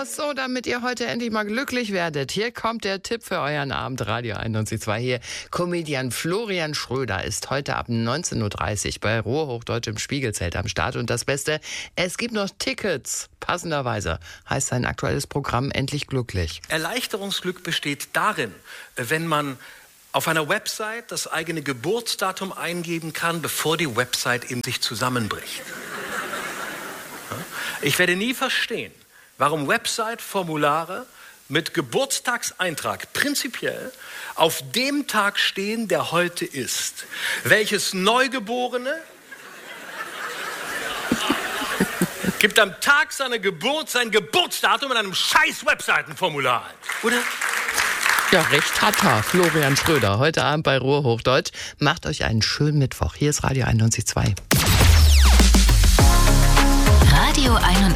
raus, so damit ihr heute endlich mal glücklich werdet. Hier kommt der Tipp für euren Abend, Radio 91.2 hier. Comedian Florian Schröder ist heute ab 19.30 Uhr bei Ruhrhochdeutsch im Spiegelzelt am Start. Und das Beste, es gibt noch Tickets. Passenderweise heißt sein aktuelles Programm Endlich glücklich. Erleichterungsglück besteht darin, wenn man auf einer Website das eigene Geburtsdatum eingeben kann, bevor die Website in sich zusammenbricht. Ich werde nie verstehen, warum Website-Formulare mit Geburtstagseintrag prinzipiell auf dem Tag stehen, der heute ist. Welches Neugeborene gibt am Tag seiner Geburt sein Geburtsdatum in einem scheiß Webseitenformular ein, oder? Ja, recht hat er, Florian Schröder. Heute Abend bei Ruhrhochdeutsch. Macht euch einen schönen Mittwoch. Hier ist Radio 91.2. Radio 91.